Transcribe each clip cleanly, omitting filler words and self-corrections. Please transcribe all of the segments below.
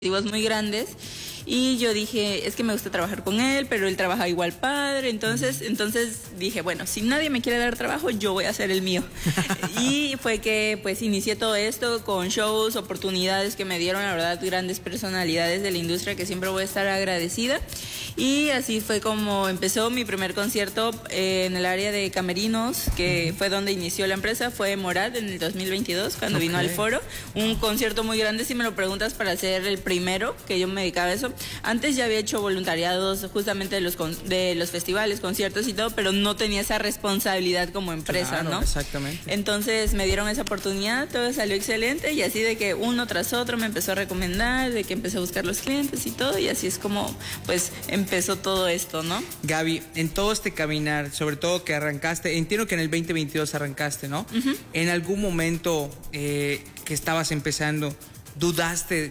muy grandes y yo dije, es que me gusta trabajar con él, pero él trabaja igual padre, entonces dije, bueno, si nadie me quiere dar trabajo, yo voy a hacer el mío. Y fue que pues inicié todo esto con shows, oportunidades que me dieron, la verdad, grandes personalidades de la industria que siempre voy a estar agradecida. Y así fue como empezó mi primer concierto en el área de camerinos, que fue donde inició la empresa, fue Morat en el 2022, cuando vino al foro. Un concierto muy grande, si me lo preguntas, para ser el primero que yo me dedicaba a eso. Antes ya había hecho voluntariados justamente de los festivales, conciertos y todo, pero no tenía esa responsabilidad como empresa, claro, ¿no? Exactamente. Entonces me dieron esa oportunidad, todo salió excelente y así de que uno tras otro me empezó a recomendar, de que empecé a buscar los clientes y todo, y así es como pues empezó todo esto, ¿no? Gaby, en todo este caminar, sobre todo que arrancaste, entiendo que en el 2022 arrancaste, ¿no? En algún momento que estabas empezando, ¿dudaste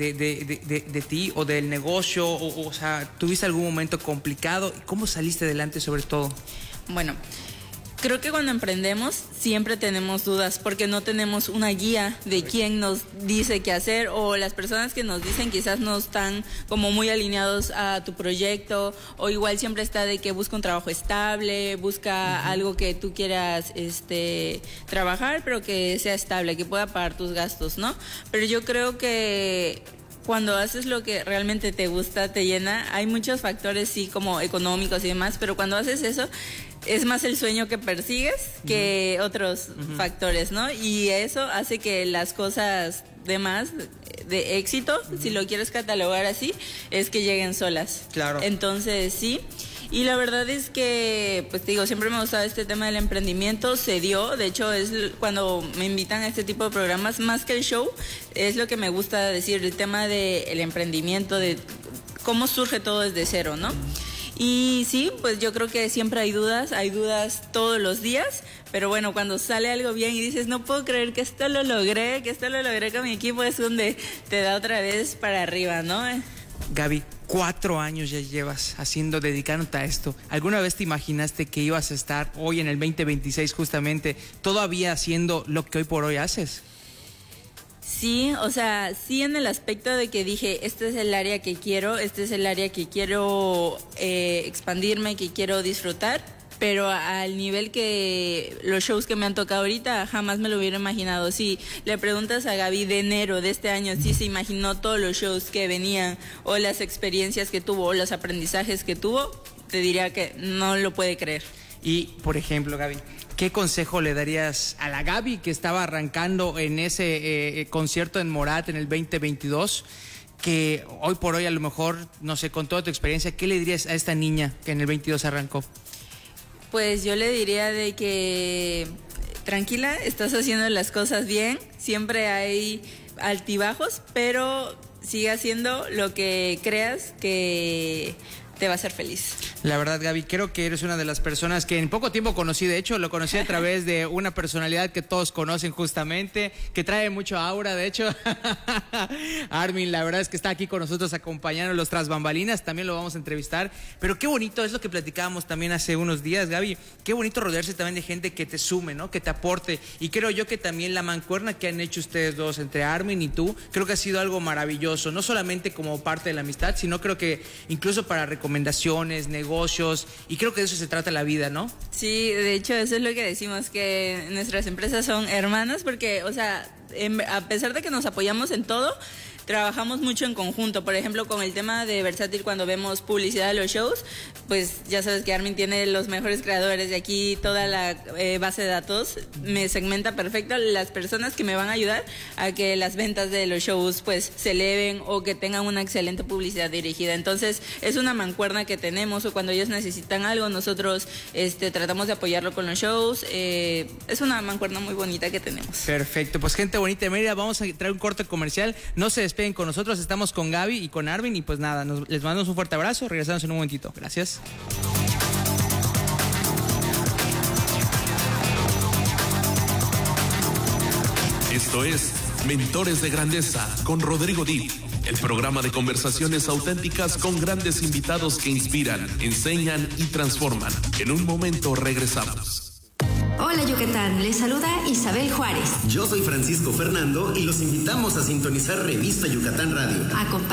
de ti o del negocio? O sea, ¿tuviste algún momento complicado? ¿Cómo saliste adelante sobre todo? Bueno, creo que cuando emprendemos siempre tenemos dudas porque no tenemos una guía de quién nos dice qué hacer, o las personas que nos dicen quizás no están como muy alineados a tu proyecto, o igual siempre está de que busca un trabajo estable, busca algo que tú quieras trabajar, pero que sea estable, que pueda pagar tus gastos, ¿no? Pero yo creo que cuando haces lo que realmente te gusta, te llena, hay muchos factores, sí, como económicos y demás, pero cuando haces eso, es más el sueño que persigues que otros factores, ¿no? Y eso hace que las cosas demás de éxito, si lo quieres catalogar así, es que lleguen solas. Claro. Entonces, sí. Y la verdad es que, pues te digo, siempre me ha gustado este tema del emprendimiento, se dio, de hecho es cuando me invitan a este tipo de programas, más que el show, es lo que me gusta decir, el tema del emprendimiento, de cómo surge todo desde cero, ¿no? Y sí, pues yo creo que siempre hay dudas todos los días, pero bueno, cuando sale algo bien y dices, no puedo creer que esto lo logré con mi equipo, es donde te da otra vez para arriba, ¿no? Gaby, 4 años ya llevas dedicándote a esto. ¿Alguna vez te imaginaste que ibas a estar hoy en el 2026 justamente todavía haciendo lo que hoy por hoy haces? Sí, o sea, sí en el aspecto de que dije, este es el área que quiero, expandirme, que quiero disfrutar, pero al nivel que los shows que me han tocado ahorita jamás me lo hubiera imaginado. Si le preguntas a Gaby de enero de este año si se imaginó todos los shows que venían o las experiencias que tuvo o los aprendizajes que tuvo, te diría que no lo puede creer. Y, por ejemplo, Gaby, ¿qué consejo le darías a la Gaby que estaba arrancando en ese concierto en Morat en el 2022? Que hoy por hoy a lo mejor, no sé, con toda tu experiencia, ¿qué le dirías a esta niña que en el 22 arrancó? Pues yo le diría de que tranquila, estás haciendo las cosas bien, siempre hay altibajos, pero sigue haciendo lo que creas que te va a hacer feliz. La verdad, Gaby, creo que eres una de las personas que en poco tiempo conocí. De hecho, lo conocí a través de una personalidad que todos conocen justamente, que trae mucho aura, de hecho. Armin, la verdad es que está aquí con nosotros acompañándonos tras bambalinas. También lo vamos a entrevistar. Pero qué bonito es lo que platicábamos también hace unos días, Gaby. Qué bonito rodearse también de gente que te sume, ¿no? Que te aporte. Y creo yo que también la mancuerna que han hecho ustedes dos, entre Armin y tú, creo que ha sido algo maravilloso. No solamente como parte de la amistad, sino creo que incluso para recomendaciones, negocios, y creo que de eso se trata la vida, ¿no? Sí, de hecho eso es lo que decimos, que nuestras empresas son hermanas, porque, o sea, a pesar de que nos apoyamos en todo, trabajamos mucho en conjunto. Por ejemplo, con el tema de Versátil, cuando vemos publicidad de los shows, pues ya sabes que Armin tiene los mejores creadores de aquí, toda la base de datos, me segmenta perfecto las personas que me van a ayudar a que las ventas de los shows pues se eleven o que tengan una excelente publicidad dirigida. Entonces es una mancuerna que tenemos, o cuando ellos necesitan algo, nosotros tratamos de apoyarlo con los shows. Es una mancuerna muy bonita que tenemos. Perfecto, pues gente bonita de Mérida, vamos a traer un corte comercial, no se despeguen con nosotros, estamos con Gaby y con Armin y pues nada, les mandamos un fuerte abrazo, regresamos en un momentito, gracias. Esto es Mentores de Grandeza con Rodrigo Dip, el programa de conversaciones auténticas con grandes invitados que inspiran, enseñan y transforman. En un momento regresamos. Hola Yucatán, les saluda Isabel Juárez. Yo soy Francisco Fernando y los invitamos a sintonizar Revista Yucatán Radio.